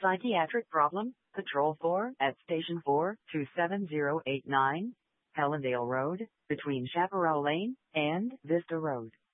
Psychiatric problem, Patrol 4 at Station 4, 27089, Hellendale Road, between Chaparral Lane and Vista Road.